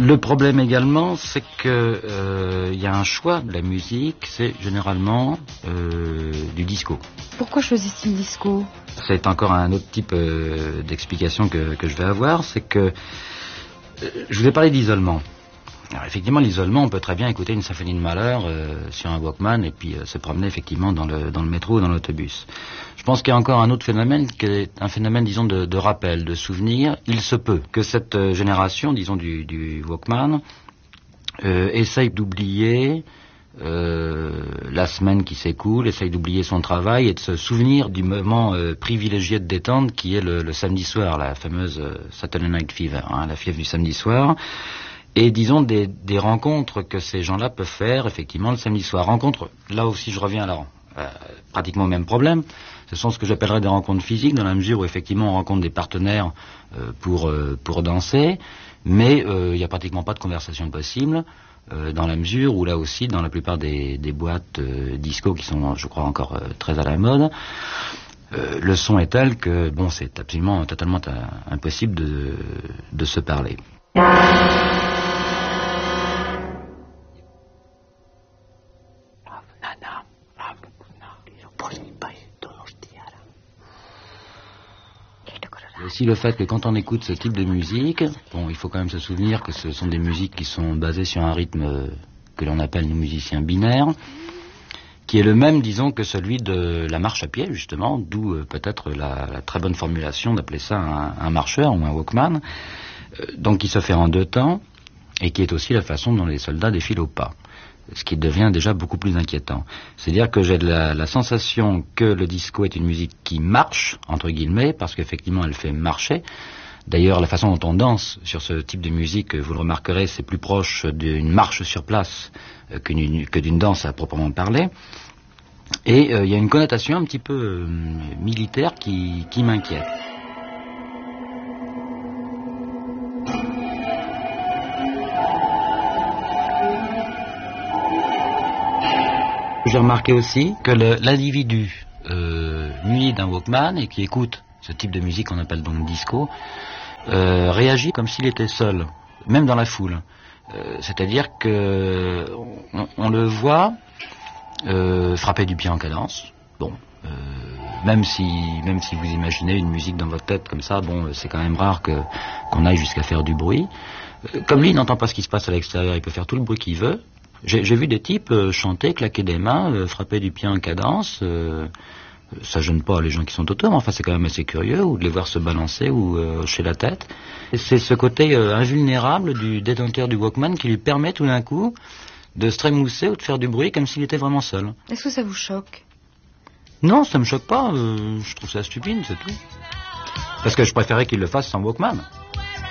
Le problème également, c'est que y a un choix de la musique, c'est généralement du disco. Pourquoi choisit-il disco? C'est encore un autre type d'explication que je vais avoir, c'est que je vous ai parlé d'isolement. Alors effectivement, l'isolement, on peut très bien écouter une symphonie de Mahler sur un Walkman et puis se promener effectivement dans le métro ou dans l'autobus. Je pense qu'il y a encore un autre phénomène, qui est un phénomène, disons, de rappel, de souvenir. Il se peut que cette génération, disons, du Walkman, essaye d'oublier la semaine qui s'écoule, essaye d'oublier son travail et de se souvenir du moment privilégié de détente qui est le samedi soir, la fameuse Saturday Night Fever, hein, la fièvre du samedi soir. Et disons des rencontres que ces gens-là peuvent faire effectivement le samedi soir. Rencontres, là aussi je reviens alors pratiquement au même problème. Ce sont ce que j'appellerais des rencontres physiques, dans la mesure où effectivement on rencontre des partenaires pour danser, mais il n'y a pratiquement pas de conversation possible, dans la mesure où là aussi dans la plupart des boîtes disco qui sont je crois encore très à la mode, le son est tel que bon c'est absolument totalement impossible de se parler. Il y a aussi le fait que quand on écoute ce type de musique, bon, il faut quand même se souvenir que ce sont des musiques qui sont basées sur un rythme que l'on appelle nous musiciens binaires, qui est le même, disons, que celui de la marche à pied, justement, d'où peut-être la très bonne formulation d'appeler ça un marcheur ou un walkman, donc qui se fait en deux temps, et qui est aussi la façon dont les soldats défilent au pas. Ce qui devient déjà beaucoup plus inquiétant. C'est-à-dire que j'ai la sensation que le disco est une musique qui marche, entre guillemets, parce qu'effectivement elle fait marcher. D'ailleurs, la façon dont on danse sur ce type de musique, vous le remarquerez, c'est plus proche d'une marche sur place que d'une danse à proprement parler. Et il y a une connotation un petit peu militaire qui m'inquiète. J'ai remarqué aussi que l'individu muni d'un Walkman et qui écoute ce type de musique qu'on appelle donc disco réagit comme s'il était seul, même dans la foule. C'est-à-dire que on le voit frapper du pied en cadence. Bon, même si vous imaginez une musique dans votre tête comme ça, bon, c'est quand même rare qu'on aille jusqu'à faire du bruit. Comme lui, il n'entend pas ce qui se passe à l'extérieur, il peut faire tout le bruit qu'il veut. J'ai vu des types chanter, claquer des mains, frapper du pied en cadence. Ça gêne pas les gens qui sont autour, mais enfin c'est quand même assez curieux, ou de les voir se balancer ou hocher la tête. Et c'est ce côté invulnérable du détenteur du Walkman qui lui permet tout d'un coup de se trémousser ou de faire du bruit comme s'il était vraiment seul. Est-ce que ça vous choque? Non, ça me choque pas. Je trouve ça stupide, c'est tout. Parce que je préférais qu'il le fasse sans Walkman.